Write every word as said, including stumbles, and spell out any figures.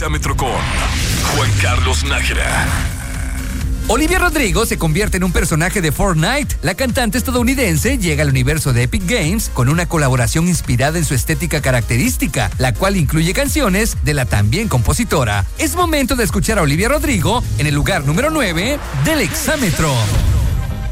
Exámetro con Juan Carlos Nájera. Olivia Rodrigo se convierte en un personaje de Fortnite. La cantante estadounidense llega al universo de Epic Games con una colaboración inspirada en su estética característica, la cual incluye canciones de la también compositora. Es momento de escuchar a Olivia Rodrigo en el lugar número nueve del Exámetro.